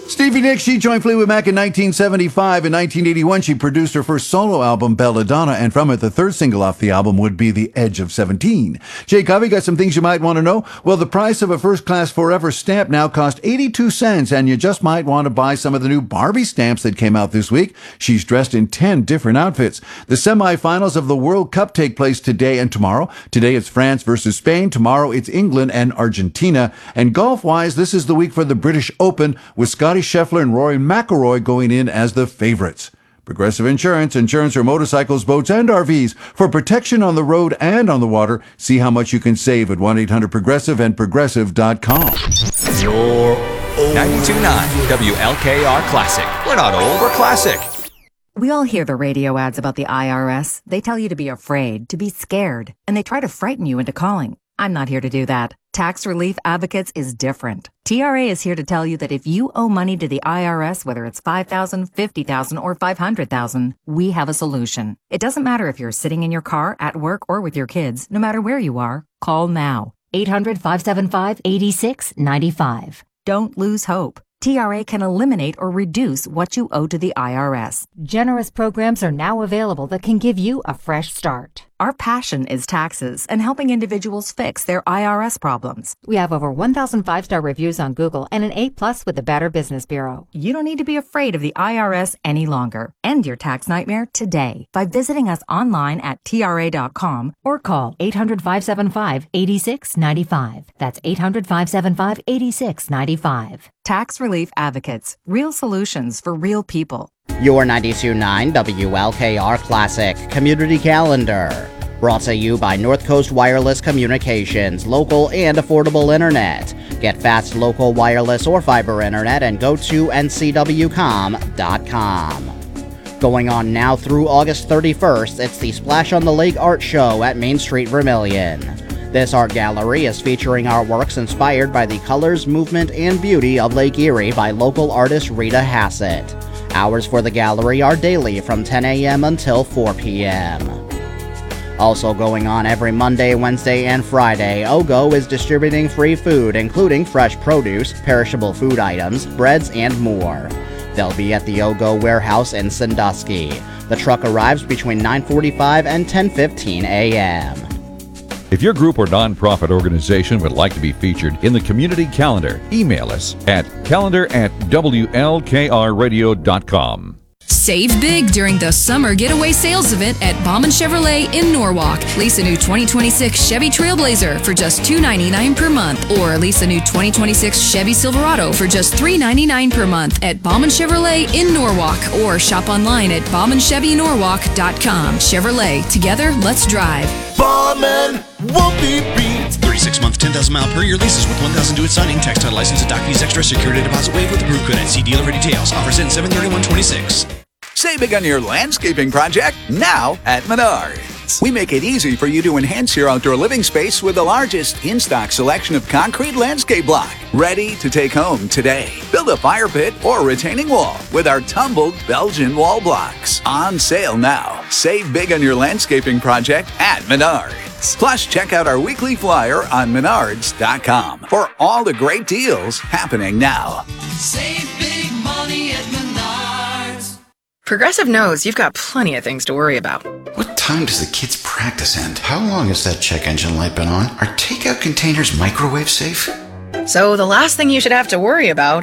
Stevie Nicks, she joined Fleetwood Mac in 1975. In 1981, she produced her first solo album, Belladonna, and from it, the third single off the album would be The Edge of 17. Jay Covey, got some things you might want to know? Well, the price of a first-class Forever stamp now costs 82 cents, and you just might want to buy some of the new Barbie stamps that came out this week. She's dressed in 10 different outfits. The semifinals of the World Cup take place today and tomorrow. Today, it's France versus Spain. Tomorrow, it's England and Argentina. And golf-wise, this is the week for the British Open, with Scotty Scheffler and Rory McIlroy going in as the favorites. Progressive Insurance, insurance for motorcycles, boats, and RVs. For protection on the road and on the water, see how much you can save at 1-800-PROGRESSIVE and Progressive.com. You're 92.9 WLKR Classic. We're not old, we're classic. We all hear the radio ads about the IRS. They tell you to be afraid, to be scared, and they try to frighten you into calling. I'm not here to do that. Tax Relief Advocates is different. TRA is here to tell you that if you owe money to the IRS, whether it's $5,000, $50,000, or $500,000, we have a solution. It doesn't matter if you're sitting in your car, at work, or with your kids. No matter where you are, call now. 800-575-8695. Don't lose hope. TRA can eliminate or reduce what you owe to the IRS. Generous programs are now available that can give you a fresh start. Our passion is taxes and helping individuals fix their IRS problems. We have over 1,000 5-star reviews on Google and an A+ with the Better Business Bureau. You don't need to be afraid of the IRS any longer. End your tax nightmare today by visiting us online at TRA.com or call 800-575-8695. That's 800-575-8695. Tax Relief Advocates. Real solutions for real people. Your 92.9 WLKR Classic Community Calendar. Brought to you by North Coast Wireless Communications, local and affordable internet. Get fast local wireless or fiber internet and go to ncwcom.com. Going on now through August 31st, it's the Splash on the Lake Art Show at Main Street, Vermilion. This art gallery is featuring artworks inspired by the colors, movement, and beauty of Lake Erie by local artist Rita Hassett. Hours for the gallery are daily from 10 a.m. until 4 p.m. Also going on every Monday, Wednesday, and Friday, OGO is distributing free food, including fresh produce, perishable food items, breads, and more. They'll be at the OGO warehouse in Sandusky. The truck arrives between 9:45 and 10:15 a.m. If your group or nonprofit organization would like to be featured in the community calendar, email us at calendar@wlkrradio.com. Save big during the summer getaway sales event at Bauman Chevrolet in Norwalk. Lease a new 2026 Chevy Trailblazer for just $299 per month, or lease a new 2026 Chevy Silverado for just $399 per month at Bauman Chevrolet in Norwalk, or shop online at BaumanChevyNorwalk.com. Chevrolet, together, let's drive. Bauman won't be beat. 36-month, 10,000-mile per year leases with 1,000 due at signing. Tax title license and doc fees extra. Security deposit waived with approved credit. See dealer for details. Offers in 7/31/26. Save big on your landscaping project now at Menards. We make it easy for you to enhance your outdoor living space with the largest in-stock selection of concrete landscape block. Ready to take home today. Build a fire pit or retaining wall with our tumbled Belgian wall blocks. On sale now. Save big on your landscaping project at Menards. Plus, check out our weekly flyer on Menards.com for all the great deals happening now. Save big money at Menards. Progressive knows you've got plenty of things to worry about. What time does the kids' practice end? How long has that check engine light been on? Are takeout containers microwave safe? So the last thing you should have to worry about